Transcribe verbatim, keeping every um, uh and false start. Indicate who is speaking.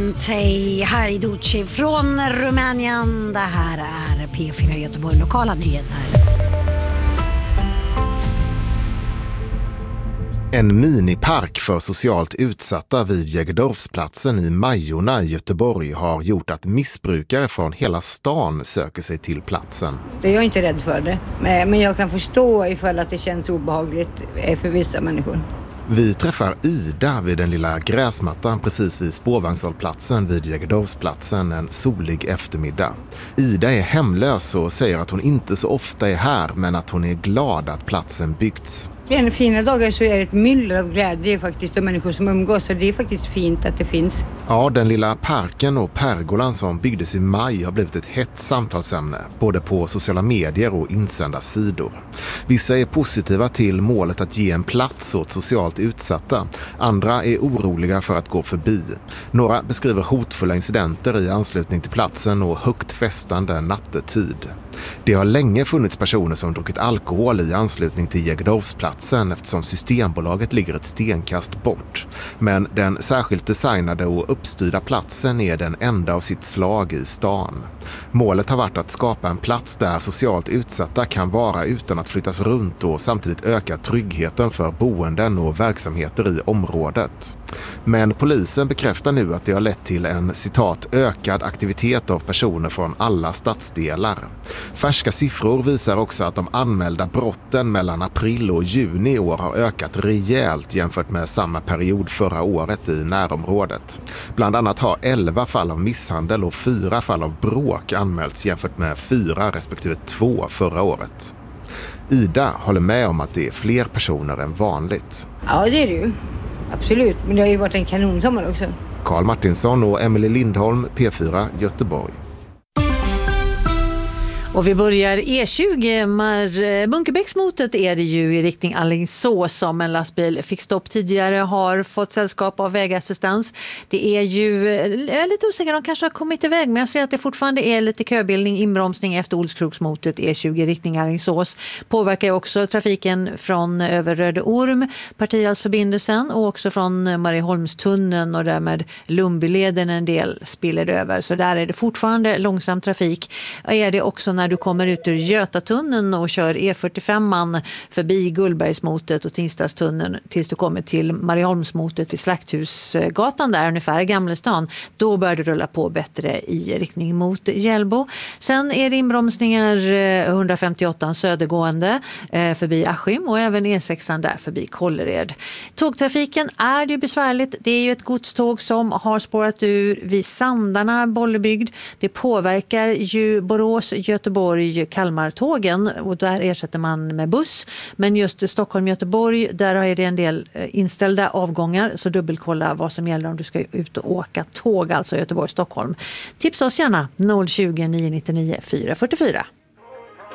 Speaker 1: Dante Hajduci från Rumänien. Det här är P fyra Göteborg, lokala nyheter.
Speaker 2: En minipark för socialt utsatta vid Jägerdorfsplatsen i Majorna i Göteborg har gjort att missbrukare från hela stan söker sig till platsen.
Speaker 3: Jag är inte rädd för det, men jag kan förstå ifall att det känns obehagligt för vissa människor.
Speaker 2: Vi träffar Ida vid den lilla gräsmattan precis vid spårvagnshållplatsen vid Jägerdorfsplatsen en solig eftermiddag. Ida är hemlös och säger att hon inte så ofta är här, men att hon är glad att platsen byggts.
Speaker 3: En fina dagar så är det ett myller av glädje faktiskt, och människor som umgås, så det är faktiskt fint att det finns.
Speaker 2: Ja, den lilla parken och pergolan som byggdes i maj har blivit ett hett samtalsämne, både på sociala medier och insända sidor. Vissa är positiva till målet att ge en plats åt socialt utsatta. Andra är oroliga för att gå förbi. Några beskriver hotfulla incidenter i anslutning till platsen och högt festande nattetid. Det har länge funnits personer som druckit alkohol i anslutning till Jägerdorfsplatsen eftersom Systembolaget ligger ett stenkast bort. Men den särskilt designade och uppstyrda platsen är den enda av sitt slag i stan. Målet har varit att skapa en plats där socialt utsatta kan vara utan att flyttas runt och samtidigt öka tryggheten för boenden och verksamheter i området. Men polisen bekräftar nu att det har lett till en citat ökad aktivitet av personer från alla stadsdelar. Färska siffror visar också att de anmälda brotten mellan april och juni i år har ökat rejält jämfört med samma period förra året i närområdet. Bland annat har elva fall av misshandel och fyra fall av bråk anmälts jämfört med fyra respektive två förra året. Ida håller med om att det är fler personer än vanligt.
Speaker 3: Ja, det är det ju. Absolut, men det har ju varit en kanonsommar också.
Speaker 2: Karl Martinsson och Emily Lindholm, P fyra Göteborg.
Speaker 4: Och vi börjar E tjugo, Mar- Bunkebäcksmotet är det ju i riktning Alingsås som en lastbil fick stopp tidigare, har fått sällskap av vägassistans. Det är ju, jag är lite osäker, de kanske har kommit iväg, men jag ser att det fortfarande är lite köbildning, inbromsning efter Olskroksmotet E tjugo i riktning Alingsås. Påverkar också trafiken från över Röde Orm, Partihalsförbindelsen och också från Marieholmstunneln och därmed Lumbyleden en del spiller över. Så där är det fortfarande långsam trafik. Och är det också när du kommer ut ur Götatunneln och kör E fyrtiofem förbi Gullbergsmotet och Tingstadstunneln tills du kommer till Marieholmsmotet vid Slakthusgatan där ungefär, Gamlestan, då börjar det rulla på bättre i riktning mot Hjällbo. Sen är det inbromsningar etthundrafemtioåtta södergående förbi Askim och även E sex där förbi Kållered. Tågtrafiken är det besvärligt. Det är ju ett godståg som har spårat ur vid Sandarna, Bollebygd. Det påverkar ju Borås, Göteborg, Kalmartågen och där ersätter man med buss. Men just Stockholm-Göteborg, där är det en del inställda avgångar, så dubbelkolla vad som gäller om du ska ut och åka tåg, alltså Göteborg-Stockholm. Tipsa oss gärna noll tjugo, nio nio nio, fyra fyra fyra.